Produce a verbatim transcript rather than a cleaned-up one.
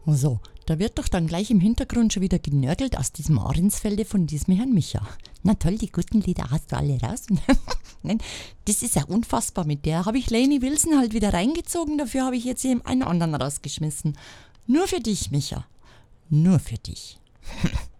So, da wird doch dann gleich im Hintergrund schon wieder genörgelt aus diesem Ahrensfelde von diesem Herrn Micha. Na toll, die guten Lieder hast du alle raus. Nein, das ist ja unfassbar. Mit der habe ich Lainey Wilson halt wieder reingezogen, dafür habe ich jetzt eben einen anderen rausgeschmissen. Nur für dich, Micha. Nur für dich.